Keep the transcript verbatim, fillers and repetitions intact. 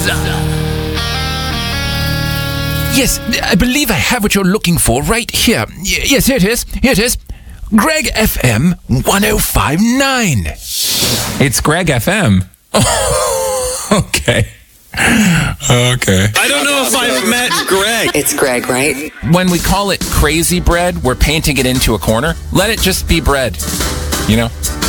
Yes, I believe I have what you're looking for right here. Y- yes, here it is. Here it is. Greg F M one oh five point nine. It's Greg F M. Okay. Okay. I don't know if I've met Greg. It's Greg, right? When we call it crazy bread, we're painting it into a corner. Let it just be bread. You know?